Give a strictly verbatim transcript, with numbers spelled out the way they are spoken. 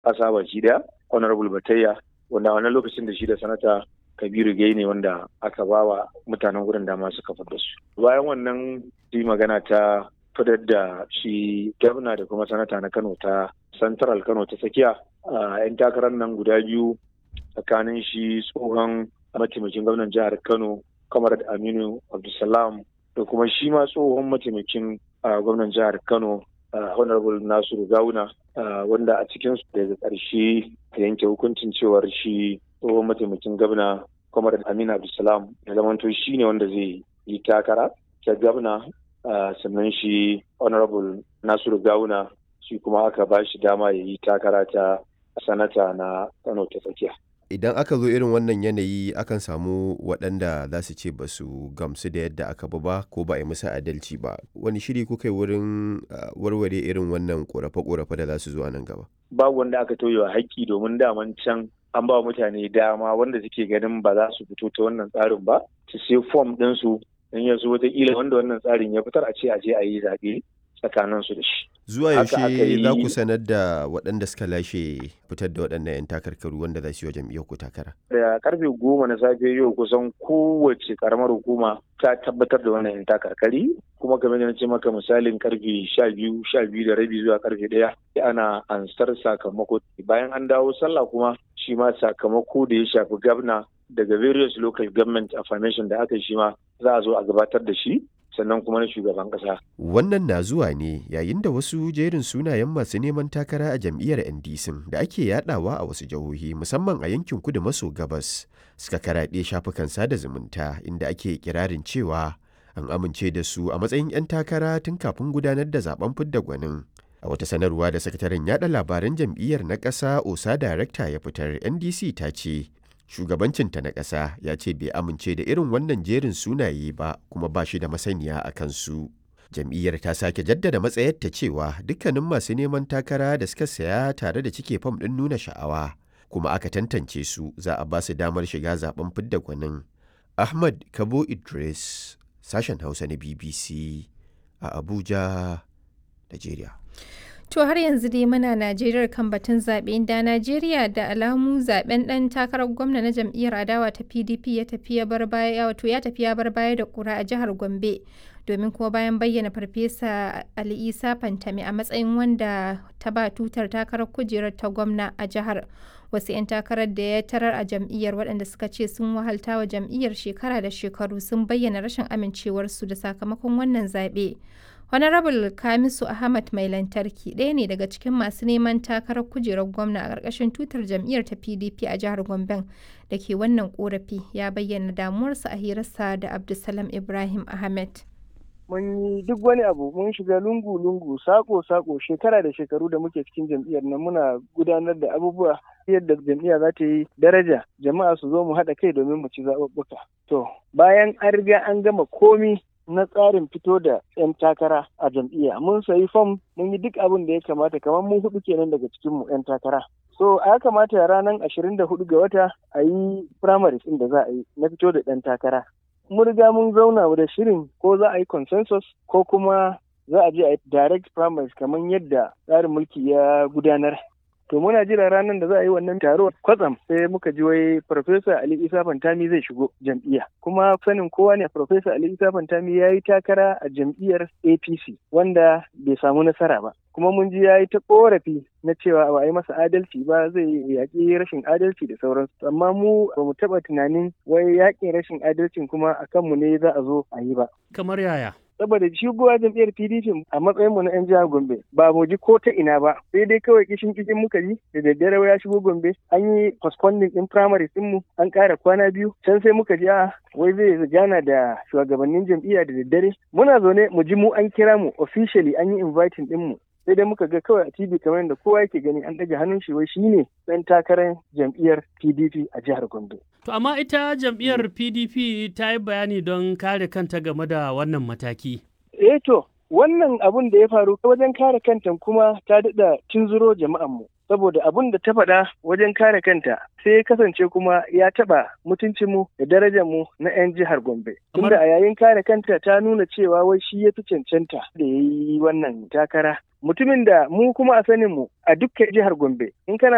ƙasa baki daya Honorable Batayya, wanda a wannan lokacin da shi da sanata Kabiru Gai ne wanda aka ba wa mutanen gurin dama suka fitar da su. Bayan wannan shi magana ta fitar da shi gwamna da kuma sanata na Kano ta Central Kano ta tsakiya, a 'yan takarar nan guda biyu tsakanin shi tsohon mataimakin gwamnan jihar Kano Comrade Aminu Abdulsalam da kuma shi ma tsohon mataimakin gwamnan jihar Kano Honorable Nasiru Gawuna, wanda a cikin su daga ƙarshe ta yanke hukuncin cewar shi tsohon mataimakin gwamna Comrade Aminu Abdulsalam ya zamanto shi ne wanda zai yi takara ta gwamna, sannan shi Honorable Nasiru Gawuna shi kuma aka ba shi dama ya yi takara ta sanata na Kano ta tsakiya. Idan aka zo irin wannan yanayi akan samu waɗanda za su ce ba su gamsu da yadda aka bi ba ko ba a yi musu adalci ba. Wani shiri kuka yi wurin warware irin wannan ƙorafe-ƙorafe da za su zo a nan gaba? Babu wanda aka toyewa haƙƙi, domin daman can an ba mutane dama wanda suke ganin ba za su fito ta wannan tsarin ba su sai fom ɗinsu in ya zo wataƙila wanda wannan tsarin ya fitar a ce a je a yi zaɓe tsakaninsu da shi. Zuwa yaushe za ku sanar da waɗanda suka lashe fitar da waɗannan 'yan takarkaru wanda za su yi wa jam'iyyar ku takara? Da karfe goma na safe yau kusan kowace karamar hukuma ta tabbatar da wannan 'yan takarkari, kuma kamar da na ce maka misalin karfe sha biyu sha biyu da rabi zuwa karfe ɗaya ana ansar sakamako. Bayan an dawo sallah kuma shi ma sakamako da ya shafi gabna daga various local government affirmation da aka yi shi ma za a zo a gabatar da shi, sannan kuma na shugaban kasa. Wannan na zuwa ne yayin da wasu jerin sunayen masu neman takara a jam'iyyar N D C da ake yadawa a wasu jihohi musamman a yankin kudu maso gabas suka karaɗe shafukan sada zumunta, inda ake kirarin cewa an amince da su a matsayin 'yan takara tun kafin gudanar da zaben fidda gwanin. A wata sanarwa da sakataren yada labaran jam'iyyar na ƙasa Osa Darekta ya fitar, N D C ta ce shugabancinta na ƙasa ya ce bai amince da irin wannan jerin sunaye ba kuma ba shi da masaniya a kansu. Jam'iyyar ta sake jaddada matsayarta cewa dukkanin masu neman takara da suka saya tare da cike fam ɗin nuna sha'awa kuma aka tantance su za a ba su damar shiga zaben fidda gwanin. Ahmad Kabo Idris, sashen Hausa na B B C a Abuja, Najeriya. To har yanzu dai muna Najeriya kan batun zaɓe, da Najeriya da alamu zaɓen ɗan takarar gwamna na jam'iyyar adawa ta P D P ya tafi ya bar baya wato ya tafi ya bar baya da ƙura a jihar Gombe, domin kuma bayan bayyana Farfesa Ali Isa Fantami a matsayin wanda ta ba tutar takarar kujerar ta gwamna a jihar. Wasu 'yan takarar da ya tarar a jam'iyyar waɗanda suka ce sun wahalta wa jam'iyyar shekara da shekaru sun bayyana rashin amincewarsu da sakamakon wannan zaɓe. Honorable Kamisu Ahmad Mai Lantarki ɗaya ne daga cikin masu neman takarar kujerar gwamna a ƙarƙashin tutar jam'iyyar ta P D P a jihar Gombe da ke wannan ƙorafi, ya bayyana damuwarsa a hirarsa da Abdulsalam Ibrahim Ahmed. Mun yi duk wani abu, mun shiga lungu-lungu, sako-sako, shekara da shekaru da muke cikin jam'iyyar nan muna gudanar da abubuwa yadda jam'iyya za ta yi daraja, jama'a su zo mu haɗa kai domin mu ci zaɓuɓɓuka. To, bayan an riga an gama komi na tsarin fito da 'yan takara a jam'iyya, mun sayi fom, mun yi duk abin da ya kamata, kamar mun hudu kenan daga cikin mu 'yan takara. So a kamata ranar ashirin da hudu ga wata a yi primaries ɗin da za a yi na fito da ɗan takara. Mun riga mun zauna da shirin ko za a yi consensus ko kuma za a je a yi direct primaries kamar yadda tsarin mulki ya gudanar. To muna jira ranar da za a yi wannan taro, kwatsam sai muka ji wai Farfesa Ali Isa Fantami zai shigo jam'iyya. Kuma sanin kowa ne Farfesa Ali Isa Fantami ya yi takara a jam'iyyar A P C wanda bai samu nasara ba. Kuma mun ji ya yi ta korafi na cewa ba a yi masa adalci ba, zai yaƙi rashin adalci da sauransu. Amma mu ba mu taɓa tunanin wai yaƙin rashin adalcin kuma a kanmu ne za a zo a yi ba. Kamar yaya? Saboda shigowa jam'iyyar P D P a matsayin mu na 'yan jihar Gombe ba mu ji ko ta ina ba, sai dai kawai kishin kishin muka ji da daddare ya shigo Gombe, an yi postponing din primary din mu an ƙara kwana biyu, can sai muka ji a wai zai gana da shugabannin jam'iyya da daddare. Muna zaune mu ji mu an kira mu officially, an yi inviting din mu, sai dai muka ga kawai a T V kamar yadda kowa yake gani an ɗaga hannun shi wai shine ɗan takarar jam'iyyar P D P a jihar Gombe. To amma ita jam'iyyar P D P ta yi bayani don kare kanta game da wannan mataki. Eh to, wannan abun da ya faru wajen kare kanta kuma ta daɗa tunzuro jama'anmu. Saboda abun da ta faɗa wajen kare kanta sai ya kasance kuma ya taɓa mutuncinmu da darajarmu na 'yan jihar Gombe. Tunda a yayin kare kanta ta nuna cewa wai shi ya fi cancanta da ya yi wannan takara. Mutumin da mu kuma a saninmu a dukkan jihar Gombe, in kana